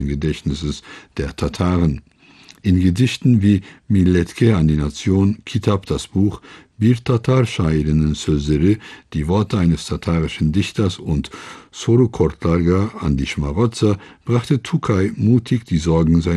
Gedächtnisses der Tataren. In Gedichten wie Milletke an die Nation, Kitap das Buch, Bir Tatar şairinin sözleri, die Worte eines tatarischen Dichters und Soru Kortlarga an die Schmarotzer brachte Tokay mutig die Sorgen